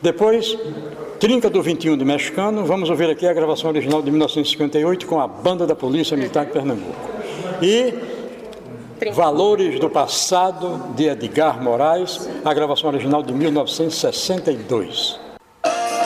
Depois, Trinca do 21 de Mexicano, vamos ouvir aqui a gravação original de 1958 com a Banda da Polícia Militar de Pernambuco. E Valores do Passado, de Edgar Moraes, a gravação original de 1962.